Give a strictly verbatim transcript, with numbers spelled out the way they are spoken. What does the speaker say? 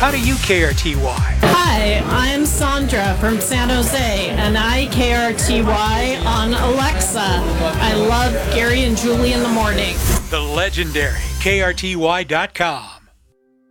How do you K R T Y? Hi, I'm Sandra from San Jose, and I K R T Y on Alexa. I love Gary and Julie in the morning. The legendary K R T Y dot com.